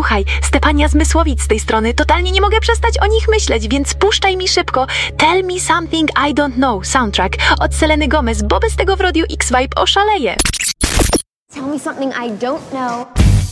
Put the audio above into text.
Słuchaj, Stefania Zmysłowic z tej strony, totalnie nie mogę przestać o nich myśleć, więc puszczaj mi szybko Tell Me Something I Don't Know soundtrack od Seleny Gomez, bo bez tego w Radiu X Vibe oszaleję. Tell me something I don't know.